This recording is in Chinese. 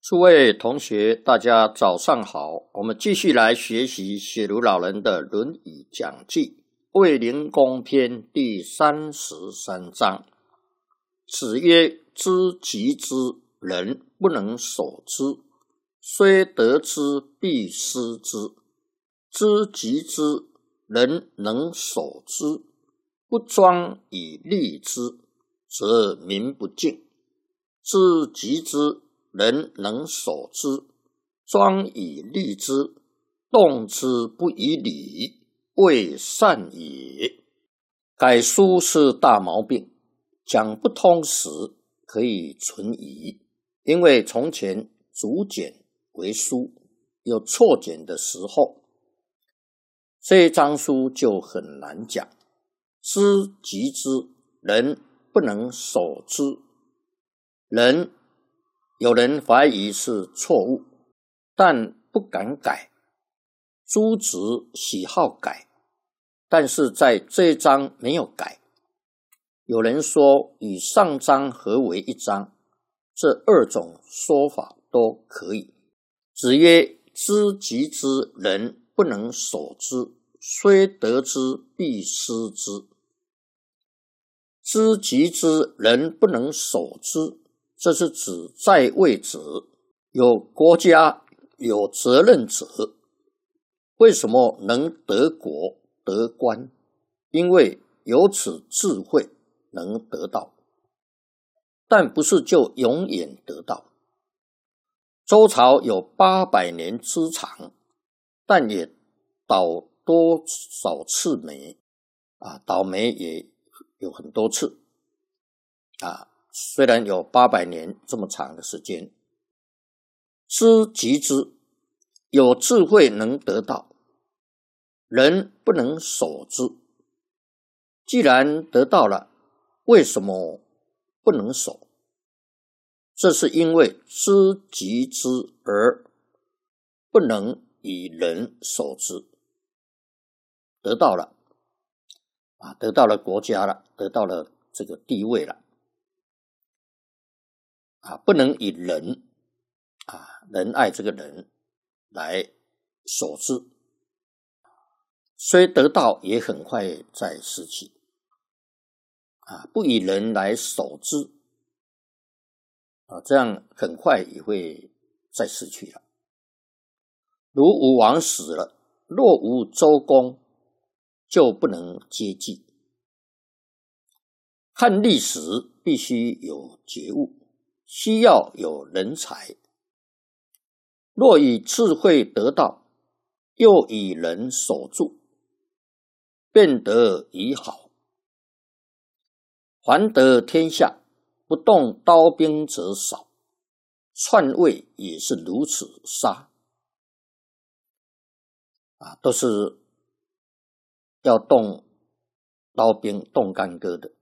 诸位同学，大家早上好。我们继续来学习写如老人的《论语讲记》卫灵公篇第33章。子曰：知己之人不能守之，虽得之必失之。知己之人能守之，不庄以利之，则民不敬。知己之人能守之，庄以利之，动之不以礼，未善也。改书是大毛病，讲不通时可以存疑，因为从前逐简为书，有错简的时候，这一章书就很难讲。知己之人不能守之，有人怀疑是错误，但不敢改。朱子喜好改，但是在这一章没有改。有人说与上章合为一章，这二种说法都可以。子曰：知己之人不能守之，虽得之必失之。知己之人不能守之，这是指在位者，有国家有责任者，为什么能得国得官？因为有此智慧能得到，但不是就永远得到。周朝有800年之长，但也倒多少次霉倒霉也有很多次虽然有800年这么长的时间。知己之，有智慧能得到，人不能守之。既然得到了，为什么不能守？这是因为知己之而不能以人守之。得到了得到了国家了，得到了这个地位了不能以人仁爱这个人来守之，虽得到也很快再失去不以人来守之这样很快也会再失去了。如武王死了，若无周公，就不能接继。看历史必须有觉悟，需要有人才。若以智慧得到，又以人守住，便得已好。还得天下，不动刀兵者少，篡位也是如此杀都是要动刀兵动干戈的